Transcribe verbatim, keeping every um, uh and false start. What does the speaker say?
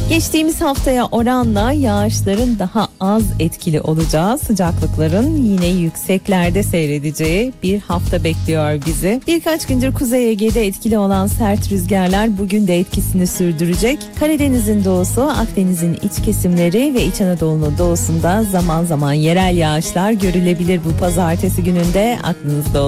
Geçtiğimiz haftaya oranla yağışların daha az etkili olacağı, sıcaklıkların yine yükseklerde seyredeceği bir hafta bekliyor bizi. Birkaç gündür Kuzey Ege'de etkili olan sert rüzgarlar bugün de etkisini sürdürecek. Karadeniz'in doğusu, Akdeniz'in iç kesimleri ve İç Anadolu'nun doğusunda zaman zaman yerel yağışlar görülebilir bu pazartesi gününde, aklınızda olsun.